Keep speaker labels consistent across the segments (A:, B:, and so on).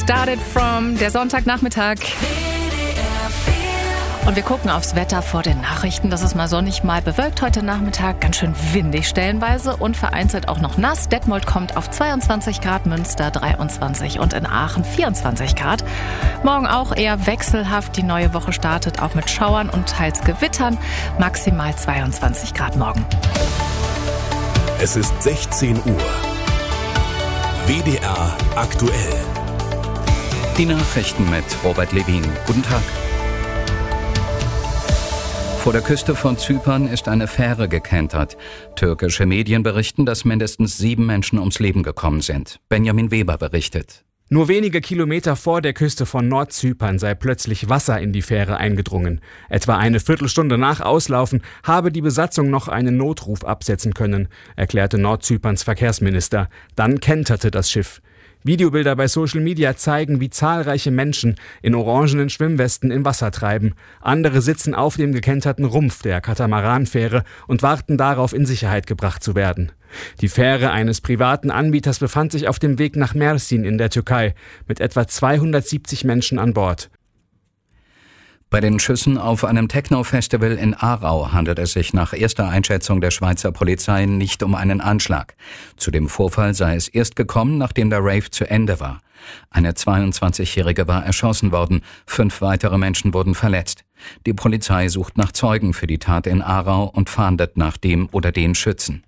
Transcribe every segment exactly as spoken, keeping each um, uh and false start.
A: Started from der Sonntagnachmittag. Und wir gucken aufs Wetter vor den Nachrichten. Das ist mal sonnig, mal bewölkt heute Nachmittag. Ganz schön windig stellenweise und vereinzelt auch noch nass. Detmold kommt auf zweiundzwanzig Grad, Münster dreiundzwanzig und in Aachen vierundzwanzig Grad. Morgen auch eher wechselhaft. Die neue Woche startet auch mit Schauern und teils Gewittern. Maximal zweiundzwanzig Grad morgen.
B: Es ist sechzehn Uhr. W D R aktuell.
C: Die Nachrichten mit Robert Levin. Guten Tag. Vor der Küste von Zypern ist eine Fähre gekentert. Türkische Medien berichten, dass mindestens sieben Menschen ums Leben gekommen sind. Benjamin Weber berichtet.
D: Nur wenige Kilometer vor der Küste von Nordzypern sei plötzlich Wasser in die Fähre eingedrungen. Etwa eine Viertelstunde nach Auslaufen habe die Besatzung noch einen Notruf absetzen können, erklärte Nordzyperns Verkehrsminister. Dann kenterte das Schiff. Videobilder bei Social Media zeigen, wie zahlreiche Menschen in orangenen Schwimmwesten im Wasser treiben. Andere sitzen auf dem gekenterten Rumpf der Katamaranfähre und warten darauf, in Sicherheit gebracht zu werden. Die Fähre eines privaten Anbieters befand sich auf dem Weg nach Mersin in der Türkei mit etwa zweihundertsiebzig Menschen an Bord.
C: Bei den Schüssen auf einem Techno-Festival in Aarau handelt es sich nach erster Einschätzung der Schweizer Polizei nicht um einen Anschlag. Zu dem Vorfall sei es erst gekommen, nachdem der Rave zu Ende war. Eine zweiundzwanzigjährige war erschossen worden, fünf weitere Menschen wurden verletzt. Die Polizei sucht nach Zeugen für die Tat in Aarau und fahndet nach dem oder den Schützen.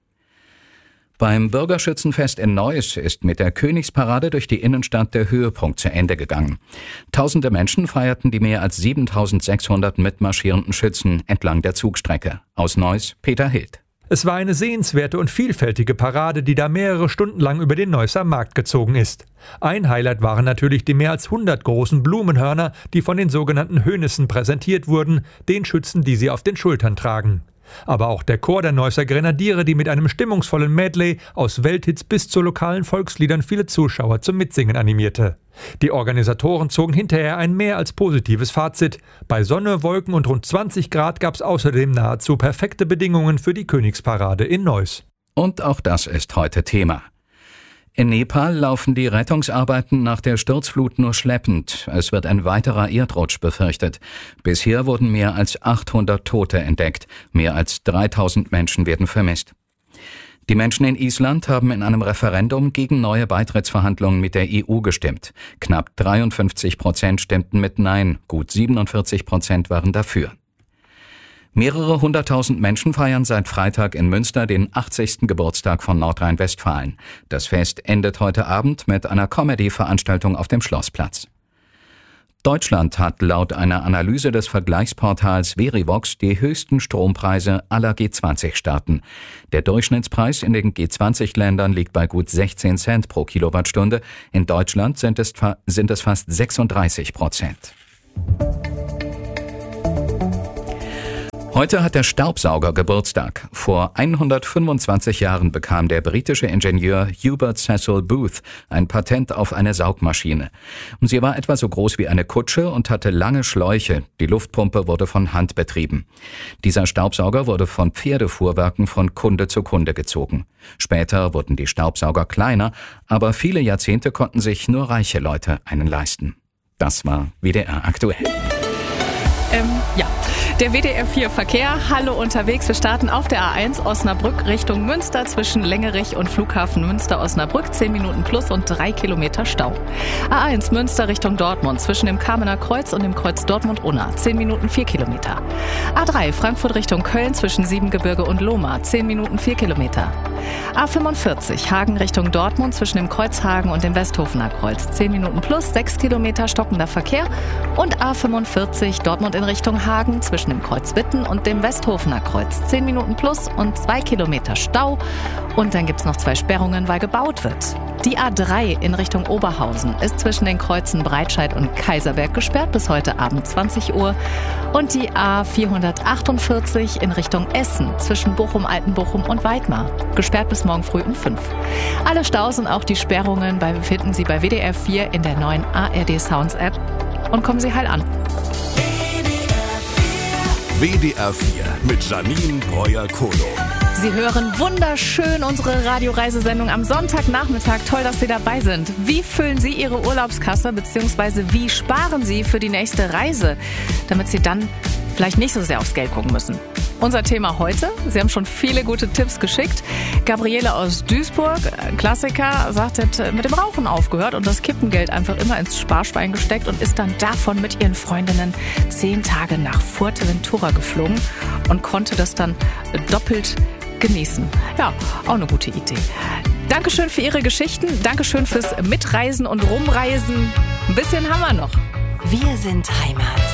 C: Beim Bürgerschützenfest in Neuss ist mit der Königsparade durch die Innenstadt der Höhepunkt zu Ende gegangen. Tausende Menschen feierten die mehr als siebentausendsechshundert mitmarschierenden Schützen entlang der Zugstrecke. Aus Neuss, Peter Hild.
E: Es war eine sehenswerte und vielfältige Parade, die da mehrere Stunden lang über den Neusser Markt gezogen ist. Ein Highlight waren natürlich die mehr als hundert großen Blumenhörner, die von den sogenannten Hönissen präsentiert wurden, den Schützen, die sie auf den Schultern tragen. Aber auch der Chor der Neusser Grenadiere, die mit einem stimmungsvollen Medley aus Welthits bis zu lokalen Volksliedern viele Zuschauer zum Mitsingen animierte. Die Organisatoren zogen hinterher ein mehr als positives Fazit. Bei Sonne, Wolken und rund zwanzig Grad gab es außerdem nahezu perfekte Bedingungen für die Königsparade in Neuss.
C: Und auch das ist heute Thema. In Nepal laufen die Rettungsarbeiten nach der Sturzflut nur schleppend. Es wird ein weiterer Erdrutsch befürchtet. Bisher wurden mehr als achthundert Tote entdeckt. Mehr als dreitausend Menschen werden vermisst. Die Menschen in Island haben in einem Referendum gegen neue Beitrittsverhandlungen mit der E U gestimmt. Knapp dreiundfünfzig Prozent stimmten mit Nein, gut siebenundvierzig Prozent waren dafür. Mehrere hunderttausend Menschen feiern seit Freitag in Münster den achtzigsten Geburtstag von Nordrhein-Westfalen. Das Fest endet heute Abend mit einer Comedy-Veranstaltung auf dem Schlossplatz. Deutschland hat laut einer Analyse des Vergleichsportals Verivox die höchsten Strompreise aller G zwanzig Staaten. Der Durchschnittspreis in den G zwanzig Ländern liegt bei gut sechzehn Cent pro Kilowattstunde. In Deutschland sind es, fa- sind es fast sechsunddreißig Prozent. Heute hat der Staubsauger Geburtstag. Vor hundertfünfundzwanzig Jahren bekam der britische Ingenieur Hubert Cecil Booth ein Patent auf eine Saugmaschine. Sie war etwa so groß wie eine Kutsche und hatte lange Schläuche. Die Luftpumpe wurde von Hand betrieben. Dieser Staubsauger wurde von Pferdefuhrwerken von Kunde zu Kunde gezogen. Später wurden die Staubsauger kleiner, aber viele Jahrzehnte konnten sich nur reiche Leute einen leisten. Das war W D R aktuell.
A: Ähm, ja. Der W D R vier Verkehr, Hallo unterwegs. Wir starten auf der A eins Osnabrück Richtung Münster zwischen Längerich und Flughafen Münster-Osnabrück. zehn Minuten plus und drei Kilometer Stau. A eins Münster Richtung Dortmund zwischen dem Kamener Kreuz und dem Kreuz Dortmund-Unna. zehn Minuten vier Kilometer. A drei Frankfurt Richtung Köln zwischen Siebengebirge und Lohmar. zehn Minuten vier Kilometer. A fünfundvierzig Hagen Richtung Dortmund zwischen dem Kreuz Hagen und dem Westhofener Kreuz. zehn Minuten plus sechs Kilometer stockender Verkehr. Und A fünfundvierzig Dortmund in Richtung Hagen zwischen dem Kreuz Witten und dem Westhofener Kreuz. zehn Minuten plus und zwei Kilometer Stau. Und dann gibt es noch zwei Sperrungen, weil gebaut wird. Die A drei in Richtung Oberhausen ist zwischen den Kreuzen Breitscheid und Kaiserberg gesperrt bis heute Abend zwanzig Uhr. Und die A vierhundertachtundvierzig in Richtung Essen zwischen Bochum, Altenbochum und Weidmar. Gesperrt bis morgen früh um fünf. Alle Staus und auch die Sperrungen finden Sie bei W D R vier in der neuen A R D Sounds App. Und kommen Sie heil an.
B: W D R vier mit Janine Breuer-Kohlo.
A: Sie hören wunderschön unsere Radioreisesendung am Sonntagnachmittag. Toll, dass Sie dabei sind. Wie füllen Sie Ihre Urlaubskasse bzw. wie sparen Sie für die nächste Reise, damit Sie dann vielleicht nicht so sehr aufs Geld gucken müssen? Unser Thema heute, Sie haben schon viele gute Tipps geschickt. Gabriele aus Duisburg, Klassiker, sagt, hat mit dem Rauchen aufgehört und das Kippengeld einfach immer ins Sparschwein gesteckt und ist dann davon mit ihren Freundinnen zehn Tage nach Fuerteventura geflogen und konnte das dann doppelt genießen. Ja, auch eine gute Idee. Dankeschön für Ihre Geschichten, Dankeschön fürs Mitreisen und Rumreisen. Ein bisschen haben wir noch.
F: Wir sind Heimat.